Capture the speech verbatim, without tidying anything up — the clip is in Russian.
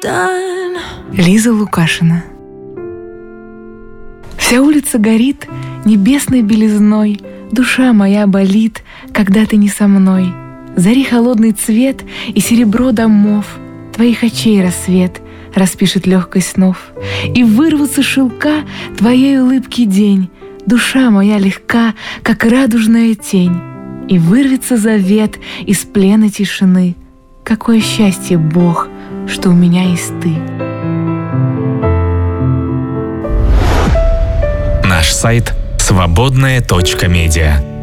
done. Лиза Лукашина. Вся улица горит небесной белизной, душа моя болит, когда ты не со мной. Зари холодный цвет и серебро домов, твоих очей рассвет распишет легкость снов. И вырвутся шелка твоей улыбки день, душа моя легка, как радужная тень. И вырвется завет из плена тишины. Какое счастье, Бог, что у меня есть ты. Наш сайт свободная точка медиа.